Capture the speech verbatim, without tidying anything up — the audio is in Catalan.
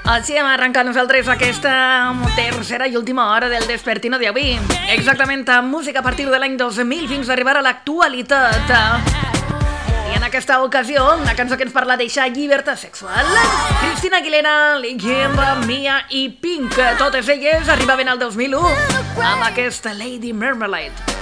Així hem arrencat nosaltres aquesta tercera i última hora del Despertino d'avui. Exactament amb música a partir de l'any dos mil fins a arribar a l'actualitat. I en aquesta ocasió, una cançó que ens parla d'eixa llibertat sexual. Cristina Aguilera, Legenda, Mia i Pink. Totes elles arribaven al dos mil u amb aquesta Lady Marmalade.